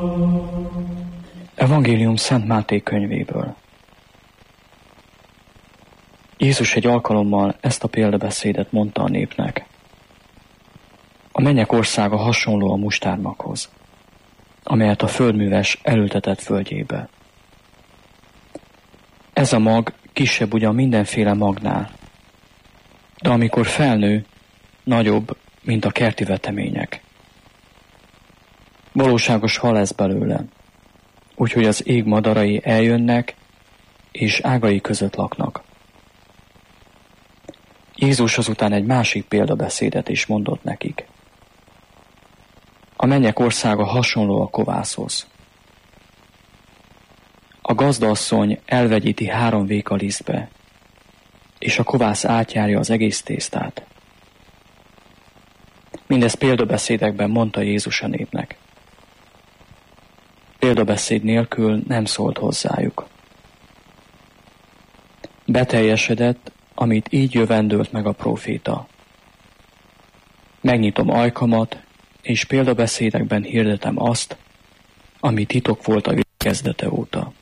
Evangélium Szent Máté könyvéből. Jézus egy alkalommal ezt a példabeszédet mondta a népnek. A mennyek országa hasonló a mustármaghoz, amelyet a földműves elültetett földjébe. Ez a mag kisebb ugyan mindenféle magnál, de amikor felnő, nagyobb, mint a kerti vetemények. Valóságos fa lesz belőle, úgyhogy az ég madarai eljönnek, és ágai között laknak. Jézus azután egy másik példabeszédet is mondott nekik. A mennyek országa hasonló a kovászhoz. A gazdaasszony elvegyíti 3 véka lisztbe, és a kovász átjárja az egész tésztát. Mindezt példabeszédekben mondta Jézus a népnek. Példabeszéd nélkül nem szólt hozzájuk. Beteljesedett, amit így jövendőlt meg a próféta. Megnyitom ajkamat, és példabeszédekben hirdetem azt, ami titok volt a világ kezdete óta.